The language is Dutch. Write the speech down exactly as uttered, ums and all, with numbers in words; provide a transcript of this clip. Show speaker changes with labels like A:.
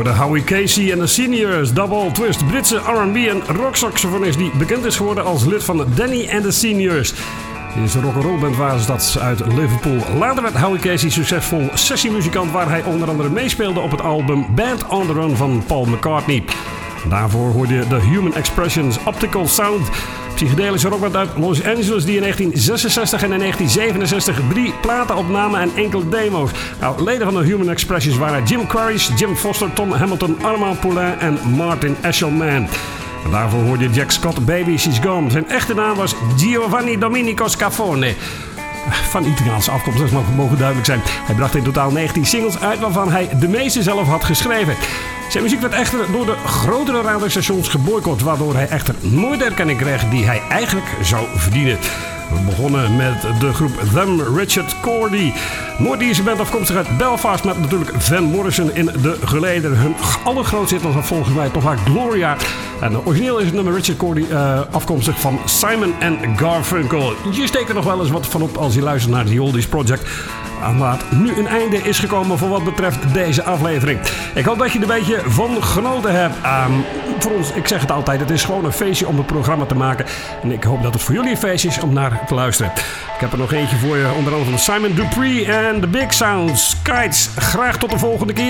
A: Door de Howie Casey en de Seniors, double twist, Britse R and B en rocksaxofonist die bekend is geworden als lid van Danny and the Seniors. In zijn rock'n'roll band was dat uit Liverpool. Later werd Howie Casey succesvol sessiemuzikant waar hij onder andere meespeelde op het album Band on the Run van Paul McCartney. Daarvoor hoorde je de Human Expressions Optical Sound, psychedelische rockband uit Los Angeles die in negentien zesenzestig en in negentien zevenenzestig drie platen opnamen en enkele demo's. Nou, leden van de Human Expressions waren Jim Quarries, Jim Foster, Tom Hamilton, Armand Poulain en Martin Eshelman. En daarvoor hoorde je Jack Scott, Baby She's Gone. Zijn echte naam was Giovanni Domenico Scafone. Van Italiaanse afkomst, dat mag mogen duidelijk zijn. Hij bracht in totaal negentien singles uit waarvan hij de meeste zelf had geschreven. Zijn muziek werd echter door de grotere radiostations geboycott, waardoor hij echter nooit de erkenning kreeg die hij eigenlijk zou verdienen. We begonnen met de groep Them Richard Cordy. Noord-Ierse band afkomstig uit Belfast met natuurlijk Van Morrison in de gelederen. Hun allergrootste hit was volgens mij toch haar Gloria. En origineel is het nummer Richard Cordy uh, afkomstig van Simon and Garfunkel. Je steekt er nog wel eens wat van op als je luistert naar The Oldies Project. Maar nu een einde is gekomen voor wat betreft deze aflevering. Ik hoop dat je er een beetje van genoten hebt. Um, voor ons, ik zeg het altijd, het is gewoon een feestje om het programma te maken. En ik hoop dat het voor jullie een feestje is om naar te luisteren. Ik heb er nog eentje voor je, onder andere van Simon Dupree en The Big Sounds. Kites, graag tot de volgende keer.